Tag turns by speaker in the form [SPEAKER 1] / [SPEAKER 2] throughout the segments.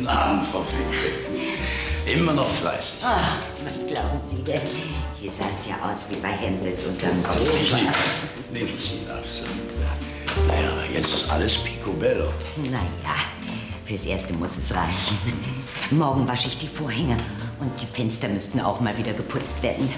[SPEAKER 1] Guten Abend, Frau Finke. Immer noch fleißig.
[SPEAKER 2] Ach, was glauben Sie denn? Hier sah es ja aus wie bei Hempels unterm Sofa.
[SPEAKER 1] Nehme ich Ihnen ab. So. Naja, aber jetzt ist alles picobello.
[SPEAKER 2] Naja, fürs Erste muss es reichen. Morgen wasche ich die Vorhänge und die Fenster müssten auch mal wieder geputzt werden.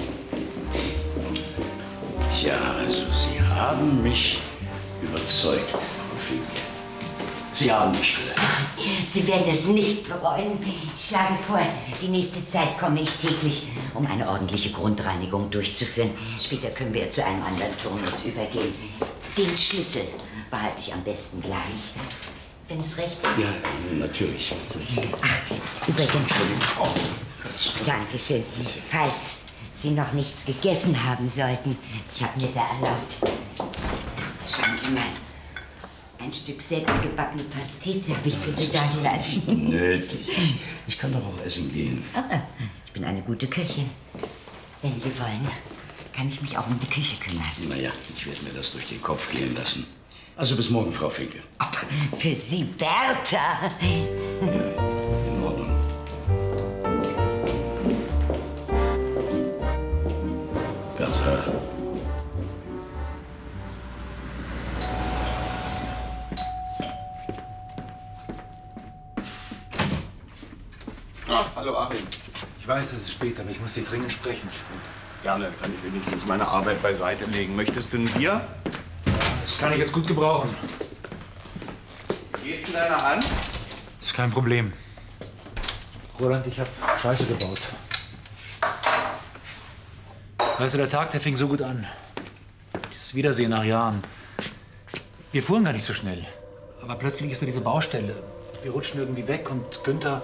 [SPEAKER 1] Ja, also Sie haben mich überzeugt, Frau Finke. Sie haben mich gelernt.
[SPEAKER 2] Sie werden es nicht bereuen. Ich schlage vor, die nächste Zeit komme ich täglich, um eine ordentliche Grundreinigung durchzuführen. Später können wir zu einem anderen Turnus übergehen. Den Schlüssel behalte ich am besten gleich. Wenn es recht ist.
[SPEAKER 1] Ja, natürlich.
[SPEAKER 2] Ach, übrigens.
[SPEAKER 1] Oh,
[SPEAKER 2] Dankeschön. Falls Sie noch nichts gegessen haben sollten, ich habe mir da erlaubt. Schauen Sie mal. Ein Stück selbstgebackene Pastete habe ich für Sie da gelassen.
[SPEAKER 1] Nötig. Ich kann doch auch essen gehen.
[SPEAKER 2] Aber ich bin eine gute Köchin. Wenn Sie wollen, kann ich mich auch um die Küche kümmern.
[SPEAKER 1] Naja, ich werde mir das durch den Kopf gehen lassen. Also bis morgen, Frau Finke.
[SPEAKER 2] Aber für Sie, Bertha.
[SPEAKER 1] Ja, in Ordnung. Bertha.
[SPEAKER 3] Ah, hallo Achim.
[SPEAKER 4] Ich weiß, es ist spät, aber ich muss dir dringend sprechen.
[SPEAKER 3] Gerne, kann ich wenigstens meine Arbeit beiseite legen. Möchtest du ein Bier?
[SPEAKER 4] Das kann ich jetzt gut gebrauchen.
[SPEAKER 3] Wie geht's in deiner Hand?
[SPEAKER 4] Ist kein Problem. Roland, ich habe Scheiße gebaut. Weißt du, der Tag, der fing so gut an. Dieses Wiedersehen nach Jahren. Wir fuhren gar nicht so schnell. Aber plötzlich ist da diese Baustelle. Wir rutschen irgendwie weg und Günther...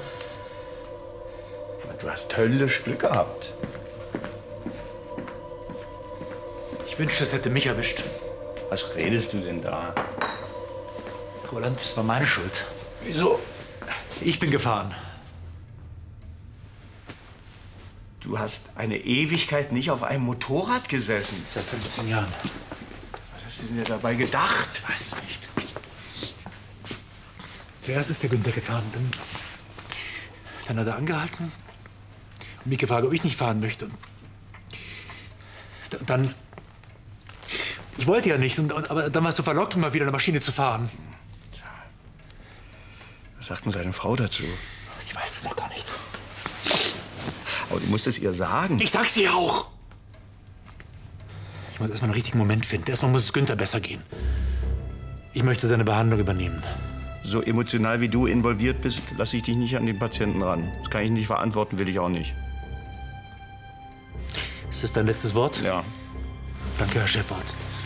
[SPEAKER 3] Du hast höllisch Glück gehabt.
[SPEAKER 4] Ich wünschte, es hätte mich erwischt.
[SPEAKER 3] Was redest du denn da?
[SPEAKER 4] Roland, das war meine Schuld.
[SPEAKER 3] Wieso?
[SPEAKER 4] Ich bin gefahren.
[SPEAKER 3] Du hast eine Ewigkeit nicht auf einem Motorrad gesessen.
[SPEAKER 4] Seit 15 Jahren.
[SPEAKER 3] Was hast du denn dabei gedacht?
[SPEAKER 4] Ich weiß es nicht. Zuerst ist der Günther gefahren, dann hat er angehalten und mich gefragt, ob ich nicht fahren möchte. Und dann... Ich wollte ja nicht, aber dann warst du verlockt, mal wieder eine Maschine zu fahren.
[SPEAKER 3] Was sagt denn seine Frau dazu?
[SPEAKER 4] Ich weiß es noch gar nicht.
[SPEAKER 3] Aber du musst es ihr sagen.
[SPEAKER 4] Ich sag's ihr auch! Ich muss erst mal einen richtigen Moment finden. Erstmal muss es Günther besser gehen. Ich möchte seine Behandlung übernehmen.
[SPEAKER 3] So emotional wie du involviert bist, lasse ich dich nicht an den Patienten ran. Das kann ich nicht verantworten, will ich auch nicht.
[SPEAKER 4] Ist das dein letztes Wort?
[SPEAKER 3] Ja.
[SPEAKER 4] Danke, Herr Chefarzt.